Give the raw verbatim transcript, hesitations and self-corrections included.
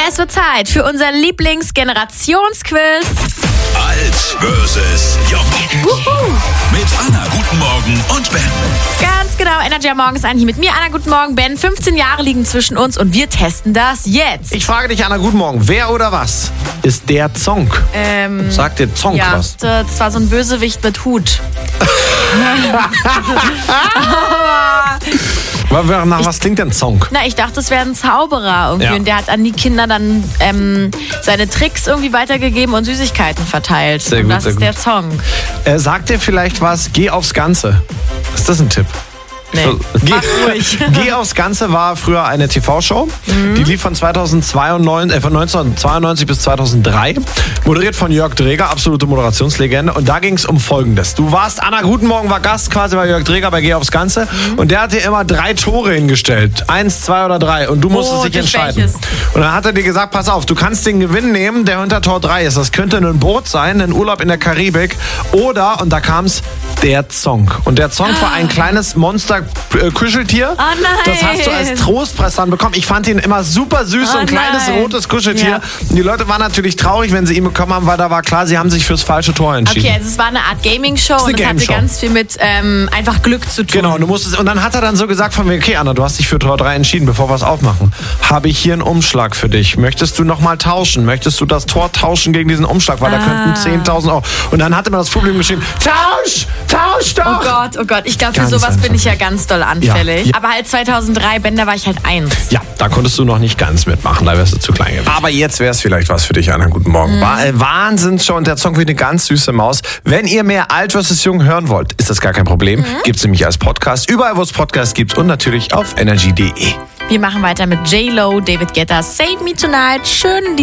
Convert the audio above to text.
Es wird Zeit für unser Lieblingsgenerationsquiz. Alt versus Jung. Wuhu. Mit Anna, guten Morgen und Ben. Ganz genau, Energy am Morgen ist an. Hier mit mir, Anna, guten Morgen, Ben. fünfzehn Jahre liegen zwischen uns und wir testen das jetzt. Ich frage dich, Anna, guten Morgen. Wer oder was ist der Zonk? Ähm, Sagt dir Zonk ja, was? das war so ein Bösewicht mit Hut. Nach was klingt denn Zonk? Na, ich dachte, es wäre ein Zauberer irgendwie. Ja. Und der hat an die Kinder dann ähm, seine Tricks irgendwie weitergegeben und Süßigkeiten verteilt. Sehr und gut, das sehr ist gut. der Song. Äh, sagt dir vielleicht was? Geh aufs Ganze. Ist das ein Tipp? Nee. Geh, Mach ruhig. Geh aufs Ganze war früher eine T V-Show. Mhm. Die lief von, zweitausendzweiundneunzig, äh, von neunzehnhundertzweiundneunzig bis zweitausenddrei. Moderiert von Jörg Dreger, absolute Moderationslegende. Und da ging es um Folgendes. Du warst, Anna, guten Morgen, war Gast quasi bei Jörg Dreger bei Geh aufs Ganze. Mhm. Und der hat dir immer drei Tore hingestellt. Eins, zwei oder drei. Und du musstest Oh, dich durch entscheiden. welches? Und dann hat er dir gesagt, pass auf, du kannst den Gewinn nehmen, der hinter Tor drei ist. Das könnte ein Boot sein, ein Urlaub in der Karibik. Oder, und da kam es, der Zonk. Und der Zonk war ein kleines Monster-Kuscheltier. Oh nein. Das hast du als Trostpreis dann bekommen. Ich fand ihn immer super süß, Oh so ein kleines nein. rotes Kuscheltier. Ja. Und die Leute waren natürlich traurig, wenn sie ihn bekommen haben, weil da war klar, sie haben sich fürs falsche Tor entschieden. Okay, also es war eine Art Gaming-Show eine und es hatte Game-Show. ganz viel mit ähm, einfach Glück zu tun. Genau, du musstest, und dann hat er dann so gesagt von mir, okay, Anna, du hast dich für Tor drei entschieden, bevor wir es aufmachen. Habe ich hier einen Umschlag für dich. Möchtest du nochmal tauschen? Möchtest du das Tor tauschen gegen diesen Umschlag? Weil Ah. da könnten zehntausend Euro. Und dann hatte man das Publikum geschrien, tausch! Tausch doch! Oh Gott, oh Gott. Ich glaube, für Ganz sowas bin einfach. ich ja ganz doll anfällig. Ja, ja. Aber halt zweitausenddrei, Ben, da war ich halt eins. Ja, da konntest du noch nicht ganz mitmachen, da wärst du zu klein gewesen. Aber jetzt wäre es vielleicht was für dich, Anna. Guten Morgen. Mhm. War, äh, Wahnsinnsshow und der Song wie eine ganz süße Maus. Wenn ihr mehr Alt versus Jung hören wollt, ist das gar kein Problem. Mhm. Gibt's nämlich als Podcast, überall wo es Podcasts gibt und natürlich auf energy punkt de. Wir machen weiter mit J-Lo, David Guetta, Save Me Tonight. Schön